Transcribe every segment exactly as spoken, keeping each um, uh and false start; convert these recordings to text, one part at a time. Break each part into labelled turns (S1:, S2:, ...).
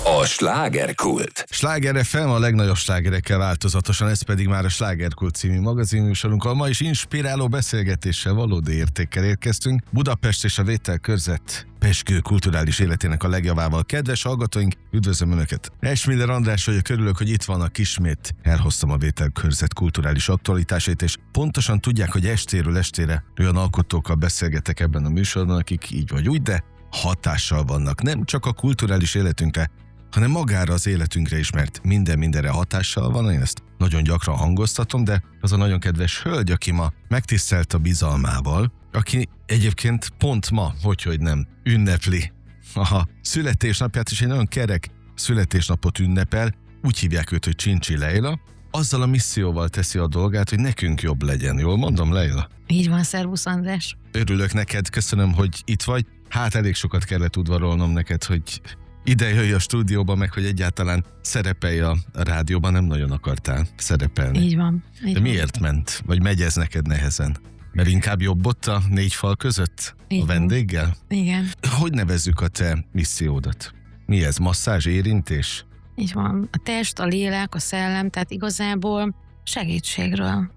S1: A slágerkult.
S2: Sláger ef em a legnagyobb slágerekkel változatosan, ez pedig már a Slágerkult című magazinműsorunkkal. Ma is inspiráló beszélgetéssel, valódi értékkel érkeztünk. Budapest és a vételkörzet pezsgő kulturális életének a legjavával. Kedves hallgatóink, üdvözlöm Önöket! Esmiller András vagyok, örülök, hogy itt vannak ismét. Elhoztam a vételkörzet kulturális aktualitásait, és pontosan tudják, hogy estéről estére olyan alkotókkal beszélgetek ebben a műsorban, akik így vagy úgy, de hatással vannak nem csak a kulturális életünkre, hanem magára az életünkre is, mert minden mindenre hatással van, én ezt nagyon gyakran hangoztatom, de az a nagyon kedves hölgy, aki ma megtisztelt a bizalmával, aki egyébként pont ma, hogyhogy nem, ünnepli a születésnapját, és egy nagyon kerek születésnapot ünnepel, úgy hívják őt, hogy Csincsi Leila, azzal a misszióval teszi a dolgát, hogy nekünk jobb legyen. Jól mondom, Leila?
S3: Így van, szervusz András.
S2: Örülök neked, köszönöm, hogy itt vagy. Hát elég sokat kellett udvarolnom neked, hogy ide jöjj a stúdióba, meg hogy egyáltalán szerepelj a rádióban, nem nagyon akartál szerepelni.
S3: Így van. Így
S2: De
S3: van.
S2: miért ment? Vagy megy ez neked nehezen? Mert inkább jobb ott a négy fal között?
S3: Így
S2: a
S3: van.
S2: vendéggel?
S3: Igen,
S2: Hogy nevezzük a te missziódat? Mi ez? Masszázs, érintés?
S3: így van. A test, a lélek, a szellem, tehát igazából segítségről.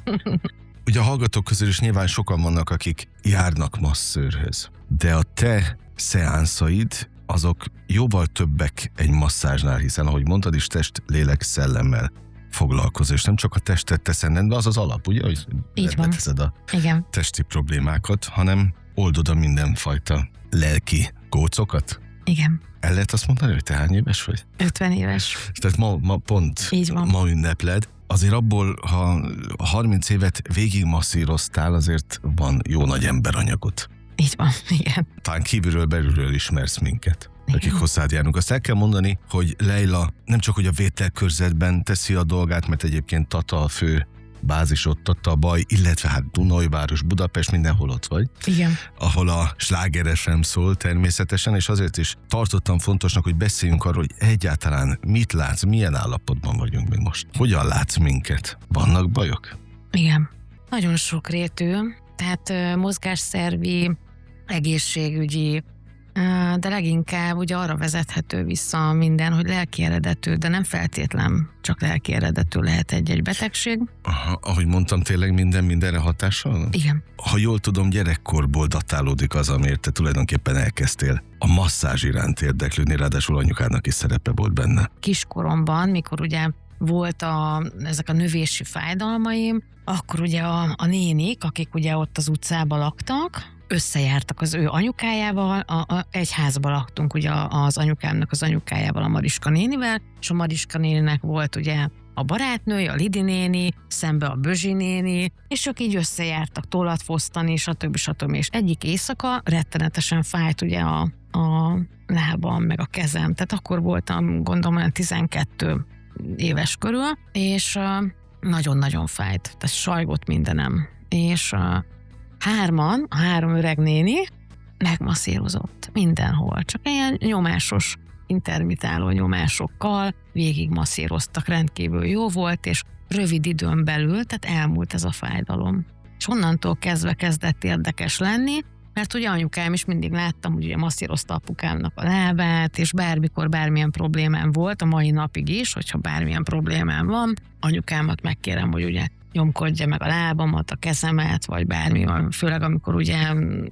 S2: Ugye a hallgatók közül is nyilván sokan vannak, akik járnak masszőrhöz. De a te szeánszaid, azok jóval többek egy masszázsnál, hiszen ahogy mondtad is, test, lélek, szellemmel foglalkozol, és nem csak a testet teszed rendbe, az az alap, ugye, hogy
S3: Így van.
S2: teszed a
S3: Igen,
S2: testi problémákat, hanem oldod a mindenfajta lelki gócokat.
S3: igen.
S2: El lehet azt mondani, hogy te hány éves vagy?
S3: ötven éves.
S2: Tehát ma, ma pont
S3: Így van.
S2: ma ünnepled. Azért abból, ha harminc évet végig masszíroztál, azért van jó nagy emberanyagot.
S3: Így van, igen.
S2: Talán kívülről, belülről ismersz minket, akik
S3: Igen.
S2: hozzád járunk. Azt el kell mondani, hogy Leila nem csak hogy a vételkörzetben teszi a dolgát, mert egyébként Tata a fő bázis ott, Tata a baj, illetve hát Dunajváros, Budapest, mindenhol ott vagy,
S3: Igen.
S2: ahol a Sláger ef em szól természetesen, és azért is tartottam fontosnak, hogy beszéljünk arról, hogy egyáltalán mit látsz, milyen állapotban vagyunk mi most. Hogyan látsz minket? Vannak bajok?
S3: Igen. Nagyon sokrétű, tehát ö, mozgásszervi, egészségügyi, ö, de leginkább ugye arra vezethető vissza minden, hogy lelki eredetű, de nem feltétlen csak lelki eredetű lehet egy-egy betegség.
S2: Aha, ahogy mondtam, tényleg minden mindenre hatással van?
S3: Igen.
S2: Ha jól tudom, gyerekkorból datálódik az, amiért te tulajdonképpen elkezdtél a masszázs iránt érdeklődni, ráadásul anyukának is szerepe volt benne.
S3: Kiskoromban, mikor ugye volt a, ezek a növési fájdalmaim, akkor ugye a, a nénik, akik ugye ott az utcában laktak, összejártak az ő anyukájával, a, a, egy házban laktunk ugye az anyukámnak az anyukájával, a Mariska nénivel, és a Mariska néninek volt ugye a barátnője, a Lidi néni, szembe a Bözsi néni, és ők így összejártak tollat fosztani, stb. stb. És egyik éjszaka rettenetesen fájt ugye a, a lábam, meg a kezem, tehát akkor voltam gondolom olyan tizenkettő éves körül, és uh, nagyon-nagyon fájt, tehát sajgott mindenem, és uh, hárman, a három öreg néni megmasszírozott mindenhol, csak ilyen nyomásos, intermitáló nyomásokkal végig masszíroztak, rendkívül jó volt, és rövid időn belül, tehát elmúlt ez a fájdalom. És onnantól kezdve kezdett érdekes lenni, mert ugye anyukám is mindig láttam, hogy ugye masszírozta apukámnak a lábát, és bármikor bármilyen problémám volt, a mai napig is, hogyha bármilyen problémám van, anyukámat megkérem, hogy ugye nyomkodja meg a lábamat, a kezemet, vagy bármi, főleg amikor ugye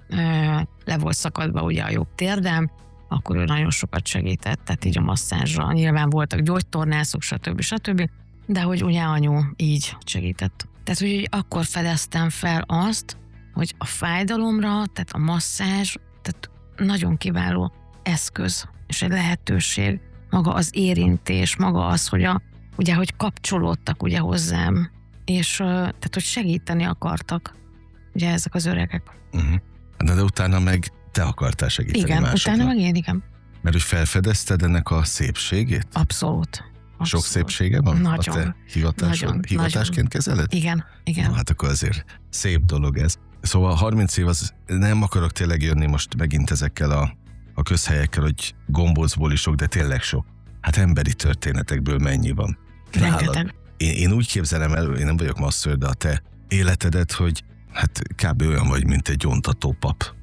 S3: le volt szakadva ugye a jobb térdem, akkor ő nagyon sokat segített, tehát így a masszázsra. Nyilván voltak gyógytornászok, stb. stb. De hogy ugye anyu így segített. Tehát, hogy akkor fedeztem fel azt, hogy a fájdalomra, tehát a masszázs, tehát nagyon kiváló eszköz, és egy lehetőség, maga az érintés, maga az, hogy a, ugye, hogy kapcsolódtak ugye hozzám, és tehát, hogy segíteni akartak ugye ezek az öregek.
S2: Uh-huh. De, de utána meg te akartál segíteni
S3: Igen,
S2: másoknak.
S3: utána meg én, igen.
S2: Mert hogy felfedezted ennek a szépségét?
S3: Abszolút. Abszolút.
S2: Sok szépsége van?
S3: Nagyon.
S2: A te hivatásod,
S3: Nagyon,
S2: hivatásként
S3: nagyon.
S2: kezeled?
S3: Igen, igen.
S2: Na, hát akkor azért szép dolog ez. Szóval harminc év az, nem akarok tényleg jönni most megint ezekkel a, a közhelyekkel, hogy gombócból is sok, de tényleg sok. Hát emberi történetekből mennyi van?
S3: Rengeteg.
S2: Én, én úgy képzelem el, én nem vagyok masször, de a te életedet, hogy hát kb. Olyan vagy, mint egy gyóntató pap.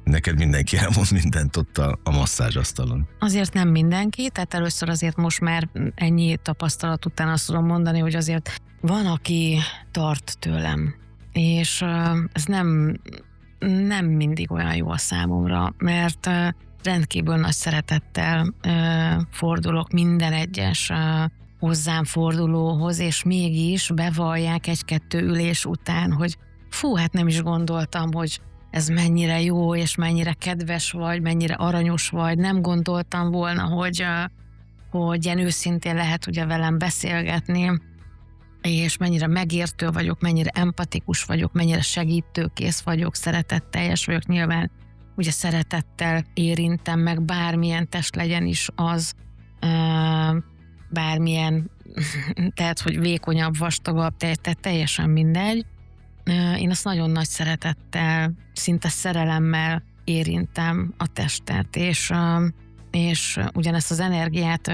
S2: Neked mindenki elmond mindent ott a, a masszázsasztalon.
S3: Azért nem mindenki, tehát először azért most már ennyi tapasztalat után azt tudom mondani, hogy azért van, aki tart tőlem, és uh, ez nem, nem mindig olyan jó a számomra, mert uh, rendkívül nagy szeretettel uh, fordulok minden egyes uh, hozzám fordulóhoz, és mégis bevallják egy-kettő ülés után, hogy fú, hát nem is gondoltam, hogy ez mennyire jó, és mennyire kedves vagy, mennyire aranyos vagy, nem gondoltam volna, hogy, hogy ilyen őszintén lehet ugye velem beszélgetni, és mennyire megértő vagyok, mennyire empatikus vagyok, mennyire segítőkész vagyok, szeretetteljes vagyok, nyilván ugye szeretettel érintem meg, bármilyen test legyen is az, bármilyen, tehát hogy vékonyabb, vastagabb, tehát teljesen mindegy. Én azt nagyon nagy szeretettel, szinte szerelemmel érintem a testet, és, és ugyanezt az energiát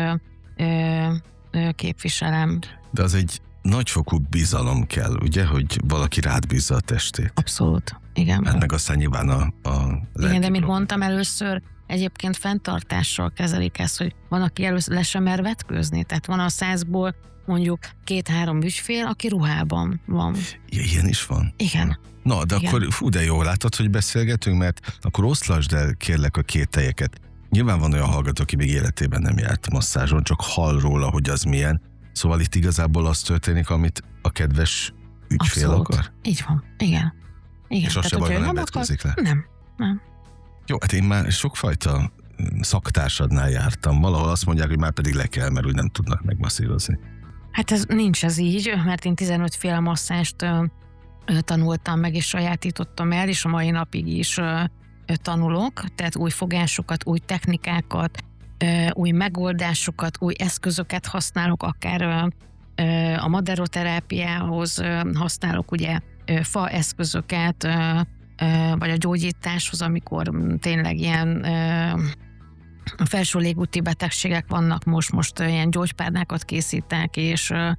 S3: képviselem.
S2: De az egy nagyfokú bizalom kell, ugye, hogy valaki rád bízza a testét.
S3: Abszolút, igen.
S2: Hát meg aztán nyilván a, a
S3: igen, de mint mondtam először, egyébként fenntartással kezelik ezt, hogy van, aki először le sem mer vetkőzni, tehát van a százból mondjuk két-három ügyfél, aki ruhában van.
S2: Ja, ilyen is van?
S3: Igen.
S2: Na, de
S3: Igen.
S2: akkor fú, de jól látod, hogy beszélgetünk, mert akkor oszlasd el kérlek a kételyeket. Nyilván van olyan hallgató, aki még életében nem járt masszázson, csak hall róla, hogy az milyen. Szóval itt igazából az történik, amit a kedves ügyfél
S3: Abszolút.
S2: akar.
S3: Így van. Igen. Igen.
S2: És az se baj, ha nem vetkőzik le.
S3: Nem. Nem.
S2: Jó, hát én már sokfajta szaktársadnál jártam. Valahol azt mondják, hogy már pedig le kell, mert úgy nem tudnak megmasszírozni.
S3: Hát ez nincs ez így, mert én tizenötféle masszást ö, ö, tanultam meg, és sajátítottam el, és a mai napig is ö, ö, tanulok, tehát új fogásokat, új technikákat, ö, új megoldásokat, új eszközöket használok, akár ö, ö, a maderoterápiához ö, használok ugye ö, fa eszközöket, ö, ö, vagy a gyógyításhoz, amikor tényleg ilyen ö, a felső légúti betegségek vannak, most, most ilyen gyógypárnákat készítek, és ö,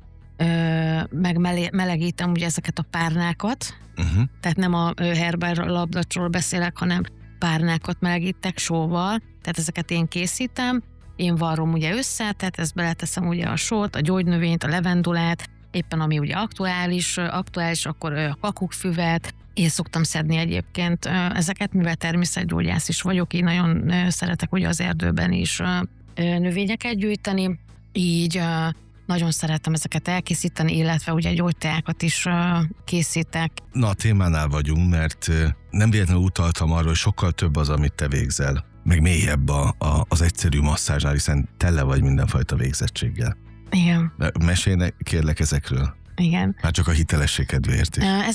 S3: megmelegítem ugye ezeket a párnákat, uh-huh. tehát nem a Herber labdacsról beszélek, hanem párnákat melegítek sóval, tehát ezeket én készítem, én varrom ugye össze, tehát ezt beleteszem ugye a sót, a gyógynövényt, a levendulát, éppen ami ugye aktuális, aktuális akkor a kakukkfüvet. Én szoktam szedni egyébként ezeket, mivel természetgyógyász is vagyok, így nagyon szeretek ugye az erdőben is növényeket gyűjteni, így nagyon szeretem ezeket elkészíteni, illetve ugye gyógyteákat is készítek.
S2: Na, a témánál vagyunk, mert nem véletlenül utaltam arra, hogy sokkal több az, amit te végzel, meg mélyebb a, a, az egyszerű masszázsnál, hiszen tele vagy mindenfajta végzettséggel.
S3: Igen.
S2: Mesélj kérlek ezekről.
S3: Igen.
S2: Már csak a hitelesség kedvéért.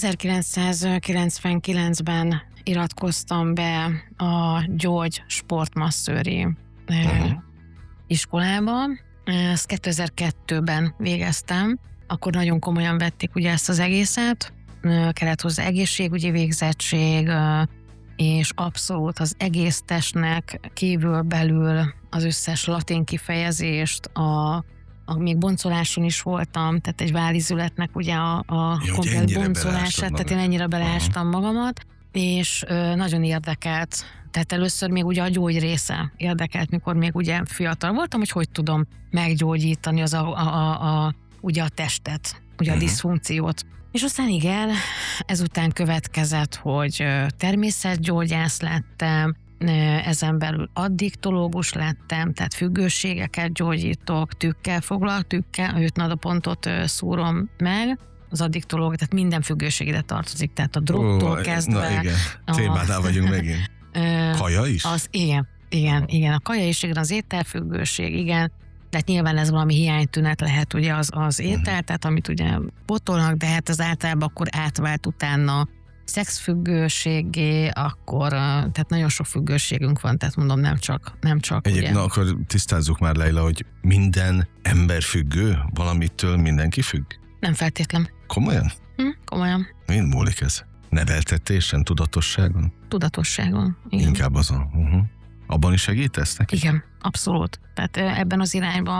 S3: ezerkilencszázkilencvenkilencben iratkoztam be a gyógy sportmasszőri uh-huh. iskolába. Ezt kétezer-kettőben végeztem. Akkor nagyon komolyan vették ugye ezt az egészet. Kellett hozzá egészségügyi végzettség, és abszolút az egész testnek kívül belül az összes latin kifejezést, a A, még boncoláson is voltam, tehát egy válizületnek ugye a, a
S2: ja,
S3: komplet boncolását, tehát én ennyire beleástam magamat, és ö, nagyon érdekelt. Tehát először még ugye a gyógy része érdekelt, mikor még ugye fiatal voltam, hogy hogy tudom meggyógyítani az a, a, a, a, ugye a testet, ugye uh-huh. a diszfunkciót. És aztán igen, ezután következett, hogy természetgyógyász lettem, ezen belül addiktológus lettem, tehát függőségeket gyógyítok, tükkel foglalok, tükkel, öt nadapontot szúrom meg, az addiktológ, tehát minden függőség ide tartozik, tehát a drogtól kezdve.
S2: Na igen, témánál vagyunk megint. Kaja is?
S3: Az, igen, igen, igen, a kaja is, igen, az ételfüggőség, igen, tehát nyilván ez valami hiánytünet lehet ugye az, az étel, uh-huh. tehát amit ugye potolnak, de hát az általában akkor átvált utána szexfüggőségé, akkor, tehát nagyon sok függőségünk van, tehát mondom, nem csak, nem csak
S2: Egyébként,
S3: ugye.
S2: Na, akkor tisztázzuk már, Leila, hogy minden ember függő? Valamitől mindenki függ?
S3: Nem feltétlen.
S2: Komolyan?
S3: Hm, komolyan.
S2: Mind múlik ez? Neveltetésen, tudatosságon?
S3: Tudatosságon, igen.
S2: Inkább azon. Uh-huh. Abban is segítesz neki?
S3: Igen, abszolút. Tehát ebben az irányban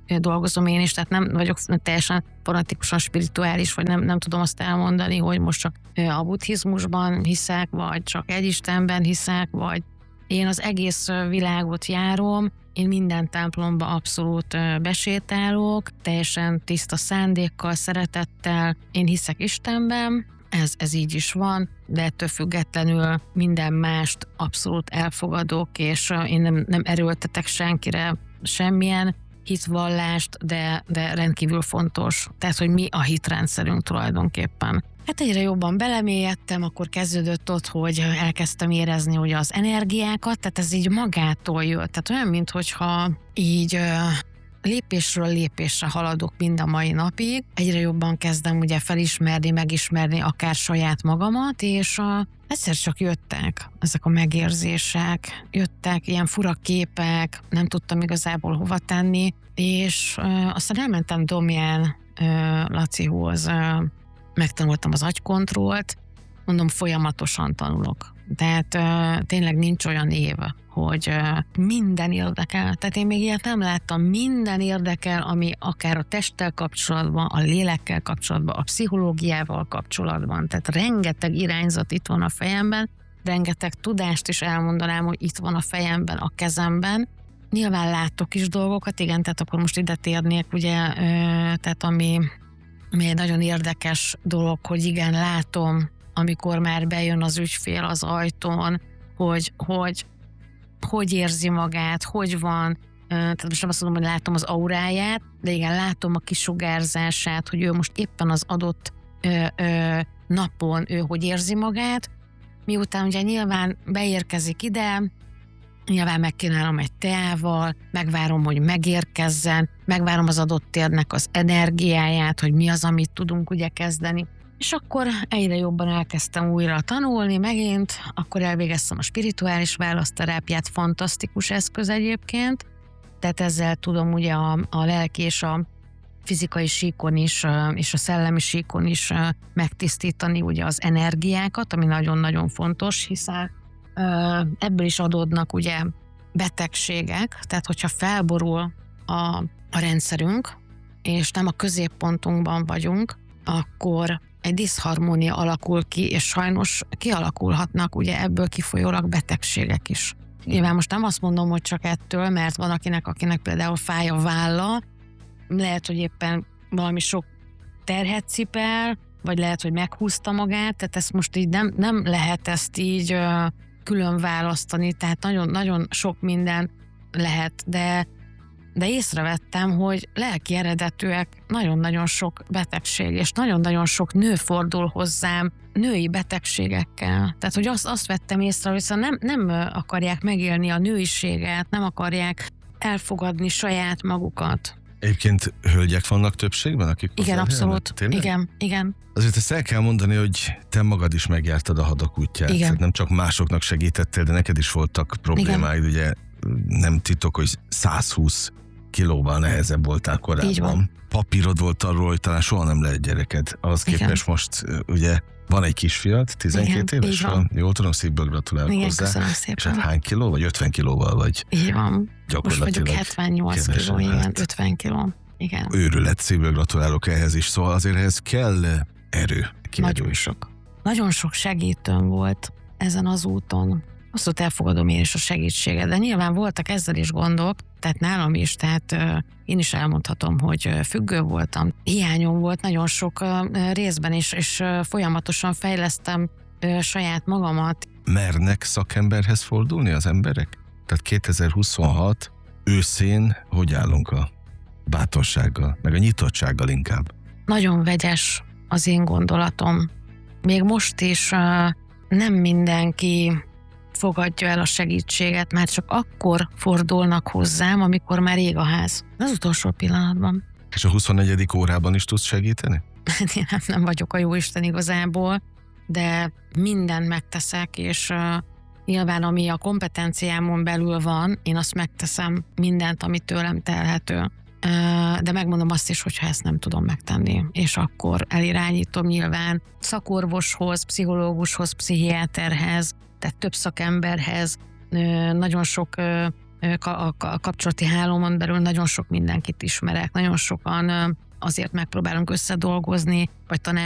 S3: dolgozom én is, tehát nem vagyok teljesen fanatikusan spirituális, vagy nem, nem tudom azt elmondani, hogy most csak a buddhizmusban hiszek, vagy csak egy Istenben hiszek, vagy én az egész világot járom, én minden templomba abszolút besétálok, teljesen tiszta szándékkal, szeretettel, én hiszek Istenben, ez, ez így is van, de ettől függetlenül minden mást abszolút elfogadok, és én nem, nem erőltetek senkire semmilyen hitvallást, de, de rendkívül fontos. Tehát, hogy mi a hitrendszerünk tulajdonképpen. Hát egyre jobban belemélyedtem, akkor kezdődött ott, hogy elkezdtem érezni ugye az energiákat, tehát ez így magától jött. Tehát olyan, minthogyha így lépésről lépésre haladok mind a mai napig. Egyre jobban kezdem ugye felismerni, megismerni akár saját magamat, és a, egyszer csak jöttek ezek a megérzések, jöttek ilyen fura képek, nem tudtam igazából hova tenni, és uh, aztán elmentem Domján uh, Lacihoz, uh, megtanultam az agykontrollt, mondom, folyamatosan tanulok. Tehát uh, tényleg nincs olyan év, hogy uh, minden érdekel. Tehát én még ilyet nem láttam. Minden érdekel, ami akár a testtel kapcsolatban, a lélekkel kapcsolatban, a pszichológiával kapcsolatban. Tehát rengeteg irányzat itt van a fejemben, rengeteg tudást is elmondanám, hogy itt van a fejemben, a kezemben. Nyilván látok is dolgokat, igen, tehát akkor most ide térnék, ugye, uh, tehát ami, ami egy nagyon érdekes dolog, hogy igen, látom, amikor már bejön az ügyfél az ajtón, hogy hogy, hogy érzi magát, hogy van, tehát most nem azt mondom, hogy látom az auráját, de igen, látom a kisugárzását, hogy ő most éppen az adott ö, ö, napon ő hogy érzi magát, miután ugye nyilván beérkezik ide, nyilván megkínálom egy teával, megvárom, hogy megérkezzen, megvárom az adott térnek az energiáját, hogy mi az, amit tudunk ugye kezdeni. És akkor egyre jobban elkezdtem újra tanulni megint, akkor elvégeztem a spirituális választerápiát, fantasztikus eszköz egyébként, tehát ezzel tudom ugye a, a lelki és a fizikai síkon is, és a szellemi síkon is megtisztítani ugye az energiákat, ami nagyon-nagyon fontos, hiszen ebből is adódnak ugye betegségek, tehát hogyha felborul a, a rendszerünk, és nem a középpontunkban vagyunk, akkor egy diszharmónia alakul ki, és sajnos kialakulhatnak ugye ebből kifolyólag betegségek is. Nyilván most nem azt mondom, hogy csak ettől, mert van akinek, akinek például fáj a válla, lehet, hogy éppen valami sok terhet cipel, vagy lehet, hogy meghúzta magát, tehát ezt most így nem, nem lehet ezt így uh, külön választani, tehát nagyon, nagyon sok minden lehet, de de észrevettem, hogy lelki eredetűek nagyon-nagyon sok betegség, és nagyon-nagyon sok nő fordul hozzám női betegségekkel. Tehát, hogy azt, azt vettem észre, hogy nem, nem akarják megélni a nőiséget, nem akarják elfogadni saját magukat.
S2: Egyébként hölgyek vannak többségben, akik
S3: igen, abszolút. Igen, igen.
S2: Azért ezt el kell mondani, hogy te magad is megjártad a hadak útját.
S3: Igen.
S2: Nem csak másoknak segítettél, de neked is voltak problémáid. Igen. Ugye nem titok, hogy száz húsz kilóval nehezebb voltál korábban. Papírod volt arról, hogy talán soha nem lehet gyereked. Ahhoz képest most ugye van egy kisfiad, tizenkét
S3: igen,
S2: éves van. Jól tudom, szívből gratulálok
S3: igen,
S2: hozzá.
S3: Köszönöm szépen.
S2: És hát hány kiló? Vagy ötven kilóval vagy?
S3: Így van.
S2: Gyakorlatilag
S3: most vagyok hetvennyolc kiló, igen, hát ötven kiló. Igen.
S2: Őrület, szívből gratulálok ehhez is. Szóval azért ehhez kell erő.
S3: Nagyon sok. Nagyon sok segítőm volt ezen az úton. Azt elfogadom én is a segítséget, de nyilván voltak ezzel is gondok, tehát nálam is, tehát uh, én is elmondhatom, hogy uh, függő voltam. Hiányom volt nagyon sok uh, részben is, és uh, folyamatosan fejlesztem uh, saját magamat.
S2: Mernek szakemberhez fordulni az emberek? Tehát kétezer-huszonhat őszén hogy állunk a bátorsággal, meg a nyitottsággal inkább?
S3: Nagyon vegyes az én gondolatom. Még most is uh, nem mindenki fogadja el a segítséget, mert csak akkor fordulnak hozzám, amikor már ég a ház. Az utolsó pillanatban.
S2: És a huszonnegyedik órában is tudsz segíteni?
S3: Én nem, nem vagyok a jóisten igazából, de mindent megteszek, és uh, nyilván ami a kompetenciámon belül van, én azt megteszem mindent, ami tőlem telhető. Uh, de megmondom azt is, hogyha ezt nem tudom megtenni, és akkor elirányítom nyilván szakorvoshoz, pszichológushoz, pszichiáterhez, tehát több szakemberhez, nagyon sok a kapcsolati hálómon belül nagyon sok mindenkit ismerek, nagyon sokan azért megpróbálunk összedolgozni, vagy tanács